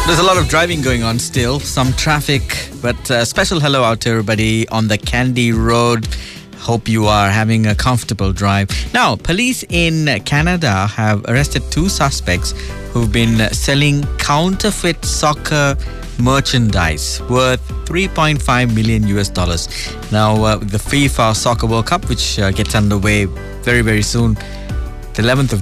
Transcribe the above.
There's a lot of driving going on still, some traffic, but special hello out to everybody on the Kandy Road. Hope you are having a comfortable drive. Now, police in Canada have arrested 2 suspects who've been selling counterfeit soccer merchandise worth $3.5 million. Now, the FIFA Soccer World Cup, which gets underway very, very soon, the 11th of